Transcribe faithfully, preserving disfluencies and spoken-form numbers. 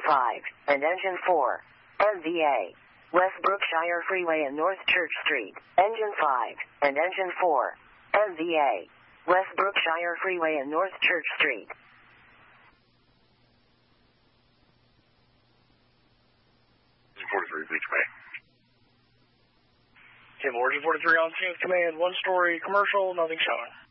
five, and Engine four. M V A. West Brookshire Freeway and North Church Street. Engine five, and Engine four. M V A. West Brookshire Freeway and North Church Street. forty-three, Beach Bay. Tim Origin forty-three on scene with command, one story commercial, nothing showing.